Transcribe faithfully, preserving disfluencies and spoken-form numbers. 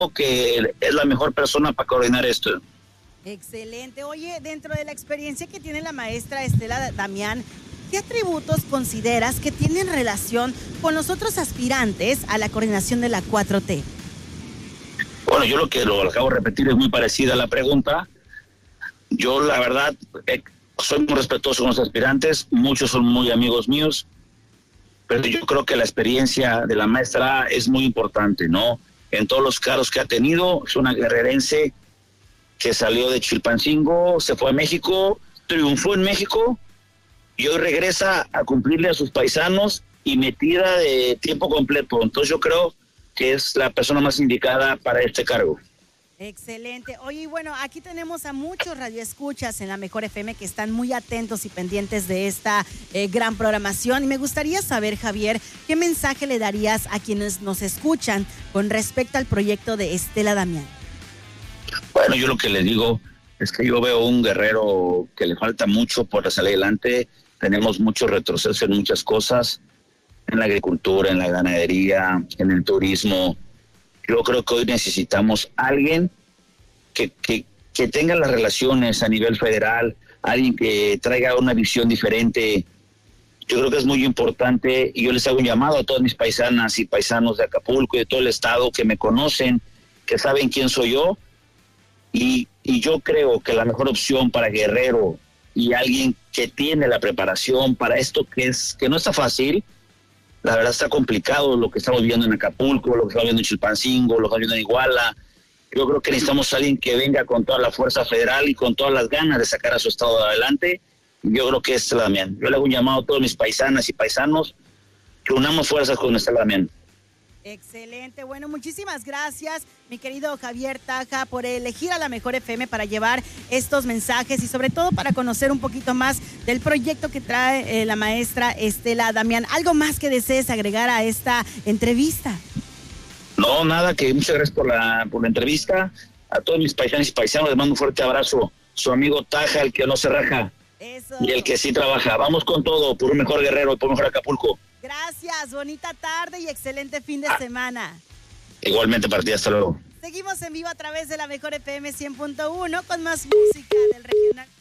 que es la mejor persona para coordinar esto. Excelente. Oye, dentro de la experiencia que tiene la maestra Estela Damián, ¿qué atributos consideras que tienen relación con los otros aspirantes a la coordinación de la cuatro T? Bueno, yo lo que lo acabo de repetir es muy parecida a la pregunta. Yo, la verdad, eh, soy muy respetuoso con los aspirantes, muchos son muy amigos míos, pero yo creo que la experiencia de la maestra es muy importante, ¿no? En todos los cargos que ha tenido, es una guerrerense que salió de Chilpancingo, se fue a México, triunfó en México y hoy regresa a cumplirle a sus paisanos y metida de tiempo completo. Entonces yo creo que es la persona más indicada para este cargo. Excelente. Oye, bueno, aquí tenemos a muchos radioescuchas en la Mejor F M que están muy atentos y pendientes de esta eh, gran programación. Y me gustaría saber, Javier, ¿qué mensaje le darías a quienes nos escuchan con respecto al proyecto de Estela Damián? Bueno, yo lo que les digo es que yo veo un guerrero que le falta mucho por salir adelante. Tenemos mucho retroceso en muchas cosas, en la agricultura, en la ganadería, en el turismo. Yo creo que hoy necesitamos a alguien que, que, que tenga las relaciones a nivel federal, alguien que traiga una visión diferente. Yo creo que es muy importante y yo les hago un llamado a todas mis paisanas y paisanos de Acapulco y de todo el estado que me conocen, que saben quién soy yo. Y, y yo creo que la mejor opción para Guerrero y alguien que tiene la preparación para esto, que es que no está fácil, la verdad está complicado lo que estamos viendo en Acapulco, lo que estamos viendo en Chilpancingo, lo que estamos viendo en Iguala. Yo creo que necesitamos a alguien que venga con toda la fuerza federal y con todas las ganas de sacar a su estado adelante. Yo creo que es Estela Damián. Yo le hago un llamado a todos mis paisanas y paisanos que unamos fuerzas con Estela Damián. Excelente. Bueno, muchísimas gracias, mi querido Javier Taja, por elegir a la Mejor F M para llevar estos mensajes y sobre todo para conocer un poquito más del proyecto que trae eh, la maestra Estela Damián. ¿Algo más que desees agregar a esta entrevista? No, nada, que muchas gracias por la, por la entrevista. A todos mis paisanos y paisanos les mando un fuerte abrazo. Su amigo Taja, el que no se raja. Eso. Y el que sí trabaja. Vamos con todo, por un mejor Guerrero y por un mejor Acapulco. Gracias, bonita tarde y excelente fin de ah, semana. Igualmente, partida, hasta luego. Seguimos en vivo a través de la Mejor F M cien punto uno con más música del regional.